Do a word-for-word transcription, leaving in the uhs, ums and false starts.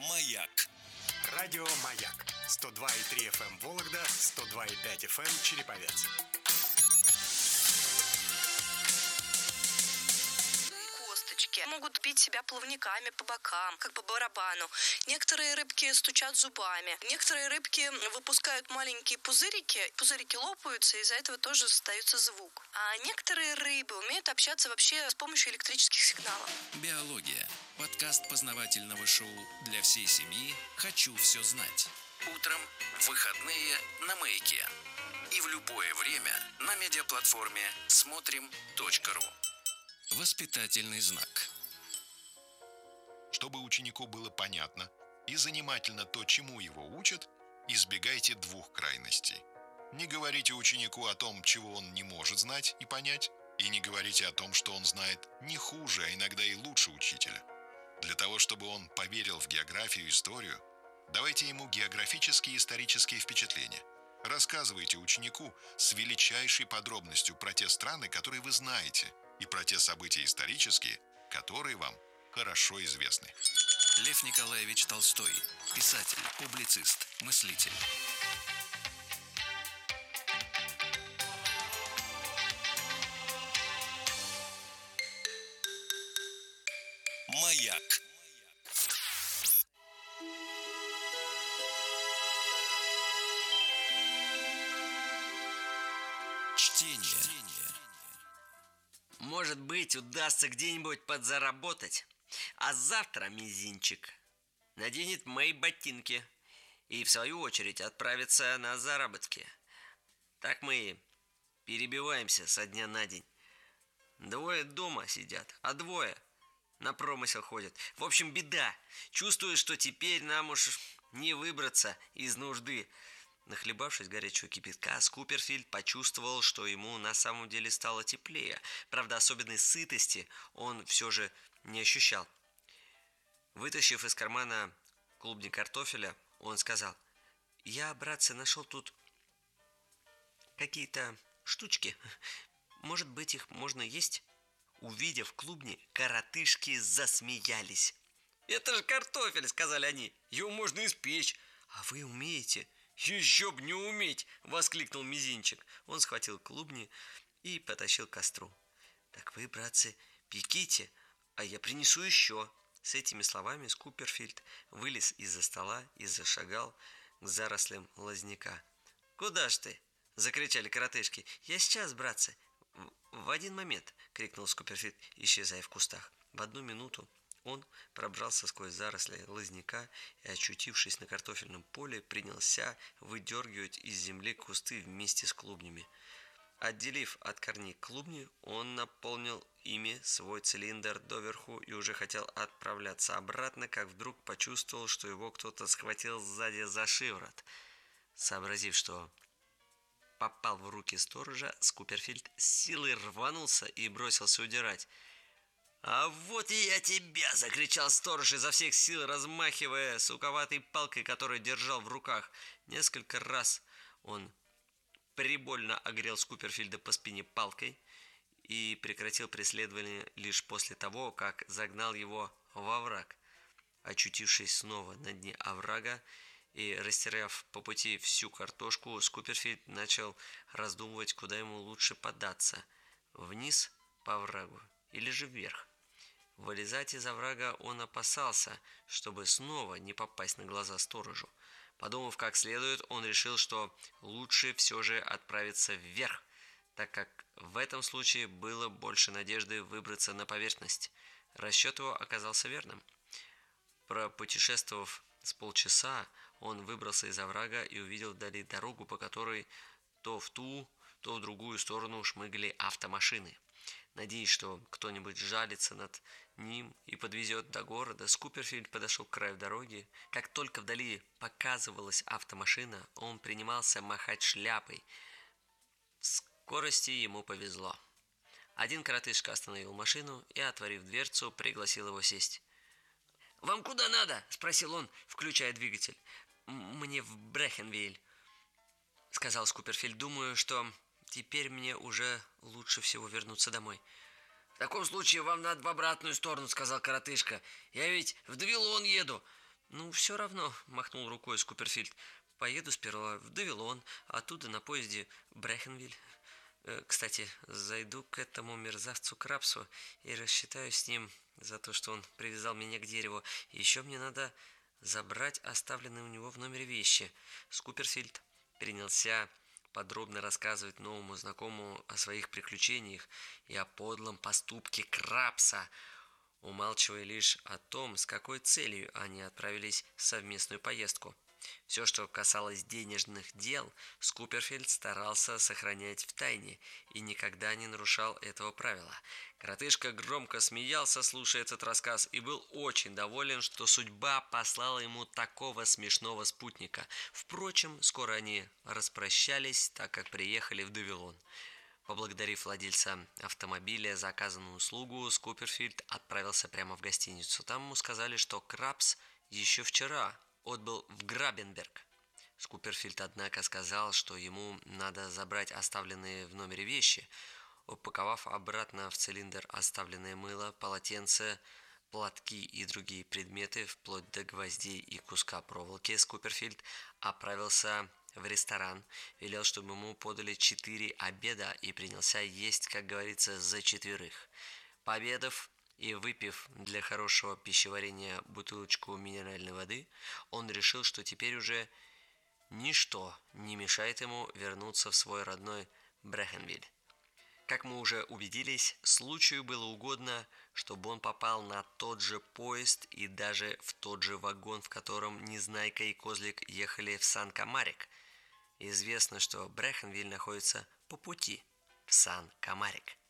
Маяк. Радио Маяк. сто два и три эф эм Вологда, сто два и пять эф эм Череповец. Косточки могут бить себя плавниками по бокам, как по барабану. Некоторые рыбки стучат зубами. Некоторые рыбки выпускают маленькие пузырики. Пузырики лопаются, и из-за этого тоже остается звук. А некоторые рыбы умеют общаться вообще с помощью электрических сигналов. Биология. Подкаст познавательного шоу для всей семьи «Хочу все знать». Утром в выходные на Маяке. И в любое время на медиаплатформе смотрим точка ру. Воспитательный знак. Чтобы ученику было понятно и занимательно то, чему его учат, избегайте двух крайностей. Не говорите ученику о том, чего он не может знать и понять, и не говорите о том, что он знает не хуже, а иногда и лучше учителя. Для того, чтобы он поверил в географию и историю, давайте ему географические и исторические впечатления. Рассказывайте ученику с величайшей подробностью про те страны, которые вы знаете, и про те события исторические, которые вам хорошо известны. Лев Николаевич Толстой. Писатель, публицист, мыслитель. Маяк. Чтение. Может быть, удастся где-нибудь подзаработать. А завтра мизинчик наденет мои ботинки и, в свою очередь, отправится на заработки. Так мы перебиваемся со дня на день. Двое дома сидят, а двое на промысел ходят. В общем, беда. Чувствую, что теперь нам уж не выбраться из нужды. Нахлебавшись горячего кипятка, Скуперфильд почувствовал, что ему на самом деле стало теплее. Правда, особенной сытости он все же не ощущал. Вытащив из кармана клубни картофеля, он сказал: «Я, братцы, нашел тут какие-то штучки. Может быть, их можно есть?» Увидев клубни, коротышки засмеялись. «Это же картофель!» — сказали они. «Его можно испечь. А вы умеете?» «Еще б не уметь!» — воскликнул мизинчик. Он схватил клубни и потащил к костру. «Так вы, братцы, пеките, а я принесу еще». С этими словами Скуперфильд вылез из-за стола и зашагал к зарослям лозняка. «Куда ж ты?» — закричали коротышки. «Я сейчас, братцы!» «В один момент!» — крикнул Скуперфильд, исчезая в кустах. В одну минуту он пробрался сквозь заросли лозняка и, очутившись на картофельном поле, принялся выдергивать из земли кусты вместе с клубнями. Отделив от корней клубни, он наполнил ими свой цилиндр доверху и уже хотел отправляться обратно, как вдруг почувствовал, что его кто-то схватил сзади за шиворот. Сообразив, что попал в руки сторожа, Скуперфильд с силой рванулся и бросился удирать. «А вот и я тебя!» — закричал сторож изо всех сил, размахивая суковатой палкой, которую держал в руках. Несколько раз он прибольно огрел Скуперфильда по спине палкой и прекратил преследование лишь после того, как загнал его в овраг. Очутившись снова на дне оврага и растеряв по пути всю картошку, Скуперфильд начал раздумывать, куда ему лучше податься – вниз по оврагу или же вверх. Вылезать из оврага он опасался, чтобы снова не попасть на глаза сторожу. Подумав как следует, он решил, что лучше все же отправиться вверх, так как в этом случае было больше надежды выбраться на поверхность. Расчет его оказался верным. Пропутешествовав с полчаса, он выбрался из оврага и увидел вдали дорогу, по которой то в ту, то в другую сторону шмыгали автомашины. Надеясь, что кто-нибудь жалится над ним и подвезет до города, Скуперфильд подошел к краю дороги. Как только вдали показывалась автомашина, он принимался махать шляпой. В скорости ему повезло. Один коротышка остановил машину и, отворив дверцу, пригласил его сесть. «Вам куда надо?» – спросил он, включая двигатель. «Мне в Брехенвейль», – сказал Скуперфильд. «Думаю, что теперь мне уже лучше всего вернуться домой». «В таком случае вам надо в обратную сторону», — сказал коротышка. «Я ведь в Двилон еду. «Ну, все равно», – махнул рукой Скуперфильд. «Поеду сперва в Девилон, оттуда на поезде в Брехенвиль. Э, кстати, зайду к этому мерзавцу Крабсу и рассчитаюсь с ним за то, что он привязал меня к дереву. Еще мне надо забрать оставленные у него в номере вещи». Скуперфильд принялся подробно рассказывать новому знакомому о своих приключениях и о подлом поступке Крабса, умалчивая лишь о том, с какой целью они отправились в совместную поездку. Все, что касалось денежных дел, Скуперфильд старался сохранять в тайне и никогда не нарушал этого правила. Коротышка громко смеялся, слушая этот рассказ, и был очень доволен, что судьба послала ему такого смешного спутника. Впрочем, скоро они распрощались, так как приехали в Девилон. Поблагодарив владельца автомобиля за оказанную услугу, Скуперфильд отправился прямо в гостиницу. Там ему сказали, что Крабс еще вчера отбыл в Грабенберг. Скуперфильд, однако, сказал, что ему надо забрать оставленные в номере вещи. Упаковав обратно в цилиндр оставленное мыло, полотенце, платки и другие предметы, вплоть до гвоздей и куска проволоки, Скуперфильд отправился в ресторан, велел, чтобы ему подали четыре обеда и принялся есть, как говорится, за четверых. Пообедав и выпив для хорошего пищеварения бутылочку минеральной воды, он решил, что теперь уже ничто не мешает ему вернуться в свой родной Брехенвиль. Как мы уже убедились, случаю было угодно, чтобы он попал на тот же поезд и даже в тот же вагон, в котором Незнайка и Козлик ехали в Сан-Камарик. Известно, что Брехенвиль находится по пути в Сан-Камарик.